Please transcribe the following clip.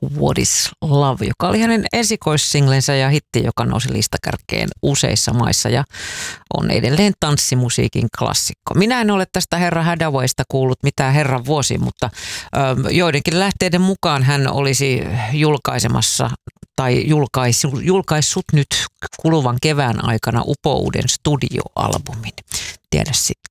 What is Love, joka oli hänen esikoissinglensä ja hitti, joka nousi listakärkeen useissa maissa ja on edelleen tanssimusiikin klassikko. Minä en ole tästä herra Hathawaysta kuullut mitään herran vuosi, mutta joidenkin lähteiden mukaan hän olisi julkaisemassa tai julkaissut nyt kuluvan kevään aikana upouuden studioalbumin. Tiedä sitten.